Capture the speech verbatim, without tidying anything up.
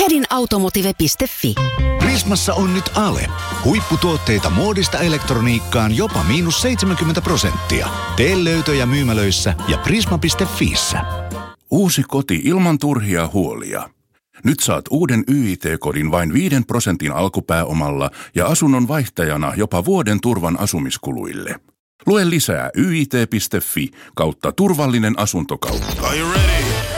hedin automotive piste fi. Prismassa on nyt Ale. Huipputuotteita muodista elektroniikkaan jopa miinus seitsemänkymmentä prosenttia. Tee löytöjä myymälöissä ja prisma piste fiissä. Uusi koti ilman turhia huolia. Nyt saat uuden Y I T-kodin vain viiden prosentin alkupääomalla ja asunnon vaihtajana jopa vuoden turvan asumiskuluille. Lue lisää y i t piste fi kautta turvallinen asuntokauppa. Are you ready?